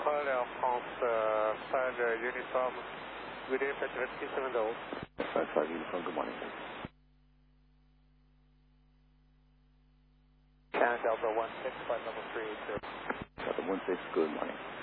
Air France 5 Uniform, good day, Peter 370. 5 Uniform, good morning. Can Delta 16, flight level 380. Delta 16, good morning.